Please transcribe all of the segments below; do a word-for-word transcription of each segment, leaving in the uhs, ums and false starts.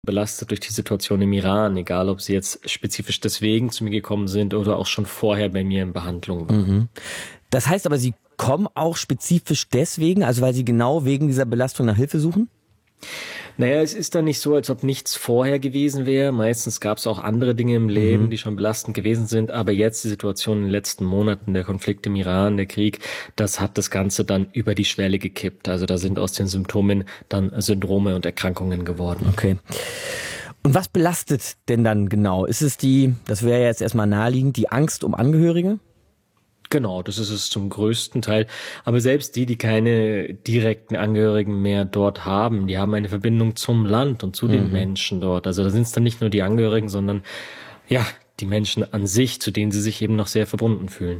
belastet durch die Situation im Iran, egal ob sie jetzt spezifisch deswegen zu mir gekommen sind oder auch schon vorher bei mir in Behandlung waren. Mhm. Das heißt aber, Sie kommen auch spezifisch deswegen, also weil Sie genau wegen dieser Belastung nach Hilfe suchen? Naja, es ist dann nicht so, als ob nichts vorher gewesen wäre. Meistens gab es auch andere Dinge im Leben, Mhm. die schon belastend gewesen sind. Aber jetzt die Situation in den letzten Monaten, der Konflikt im Iran, der Krieg, das hat das Ganze dann über die Schwelle gekippt. Also da sind aus den Symptomen dann Syndrome und Erkrankungen geworden. Okay. Und was belastet denn dann genau? Ist es die, das wäre jetzt erstmal naheliegend, die Angst um Angehörige? Genau, das ist es zum größten Teil. Aber selbst die, die keine direkten Angehörigen mehr dort haben, die haben eine Verbindung zum Land und zu den Mhm. Menschen dort. Also da sind es dann nicht nur die Angehörigen, sondern ja, die Menschen an sich, zu denen sie sich eben noch sehr verbunden fühlen.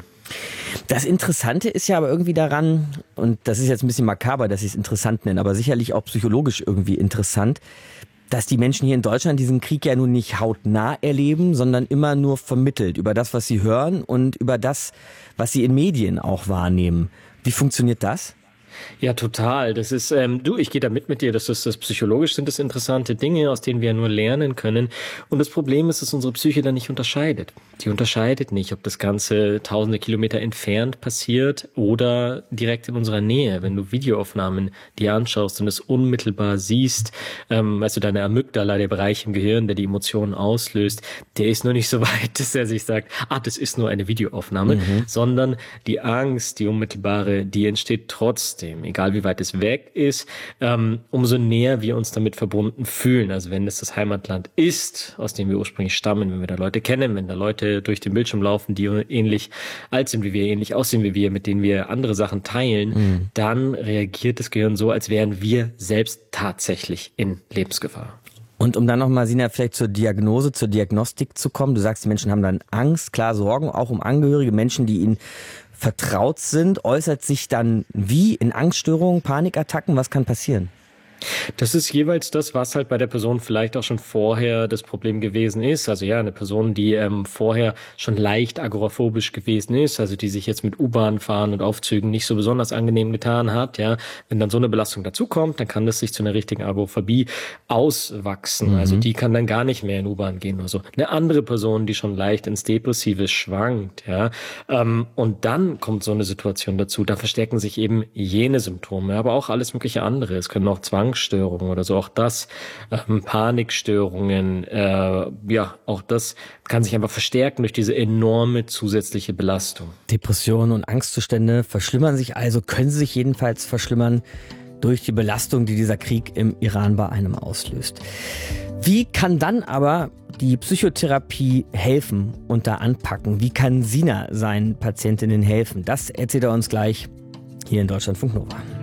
Das Interessante ist ja aber irgendwie daran, und das ist jetzt ein bisschen makaber, dass ich es interessant nenne, aber sicherlich auch psychologisch irgendwie interessant, dass die Menschen hier in Deutschland diesen Krieg ja nun nicht hautnah erleben, sondern immer nur vermittelt über das, was sie hören und über das, was sie in Medien auch wahrnehmen. Wie funktioniert das? Ja, total. Das ist, ähm, du, ich gehe da mit mit dir. Das ist das psychologisch sind das interessante Dinge, aus denen wir nur lernen können. Und das Problem ist, dass unsere Psyche dann nicht unterscheidet. Die unterscheidet nicht, ob das Ganze tausende Kilometer entfernt passiert oder direkt in unserer Nähe. Wenn du Videoaufnahmen dir anschaust und es unmittelbar siehst, ähm, weißt du, deine Amygdala, der Bereich im Gehirn, der die Emotionen auslöst, der ist noch nicht so weit, dass er sich sagt, ah, das ist nur eine Videoaufnahme, mhm. sondern die Angst, die unmittelbare, die entsteht trotzdem. Egal wie weit es weg ist, ähm, umso näher wir uns damit verbunden fühlen. Also wenn es das Heimatland ist, aus dem wir ursprünglich stammen, wenn wir da Leute kennen, wenn da Leute durch den Bildschirm laufen, die ähnlich alt sind wie wir, ähnlich aussehen wie wir, mit denen wir andere Sachen teilen, mhm. dann reagiert das Gehirn so, als wären wir selbst tatsächlich in Lebensgefahr. Und um dann nochmal, Sina, vielleicht zur Diagnose, zur Diagnostik zu kommen, du sagst, die Menschen haben dann Angst, klar, Sorgen, auch um Angehörige, Menschen, die ihnen vertraut sind, äußert sich dann wie in Angststörungen, Panikattacken, was kann passieren? Das ist jeweils das, was halt bei der Person vielleicht auch schon vorher das Problem gewesen ist. Also ja, eine Person, die ähm, vorher schon leicht agoraphobisch gewesen ist, also die sich jetzt mit U-Bahn fahren und Aufzügen nicht so besonders angenehm getan hat, ja, wenn dann so eine Belastung dazukommt, dann kann das sich zu einer richtigen Agoraphobie auswachsen. Mhm. Also die kann dann gar nicht mehr in U-Bahn gehen oder so. Eine andere Person, die schon leicht ins Depressive schwankt, ja, ähm, und dann kommt so eine Situation dazu, da verstärken sich eben jene Symptome, aber auch alles mögliche andere. Es können auch Zwang Störungen oder so, auch das, ähm, Panikstörungen, äh, ja, auch das kann sich einfach verstärken durch diese enorme zusätzliche Belastung. Depressionen und Angstzustände verschlimmern sich also, können sich jedenfalls verschlimmern durch die Belastung, die dieser Krieg im Iran bei einem auslöst. Wie kann dann aber die Psychotherapie helfen und da anpacken? Wie kann Sina seinen Patientinnen helfen? Das erzählt er uns gleich hier in Deutschlandfunk Nova.